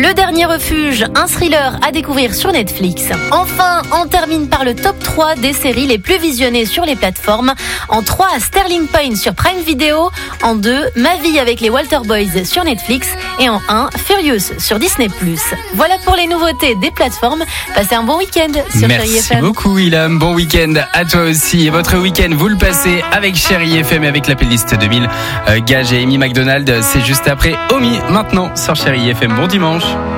Le dernier refuge, un thriller à découvrir sur Netflix. Enfin, on termine par le top 3 des séries les plus visionnées sur les plateformes. En 3, Sterling Point sur Prime Video. En 2, Ma vie avec les Walter Boys sur Netflix. Et en 1, Furious sur Disney+. Voilà pour les nouveautés des plateformes. Passez un bon week-end sur Chérie FM. Merci beaucoup Ilham, bon week-end à toi aussi. Et votre week-end, vous le passez avec Chérie FM et avec la playlist 2000. Gage et Amy McDonald, c'est juste après Omi maintenant sur Chérie FM. Bon dimanche.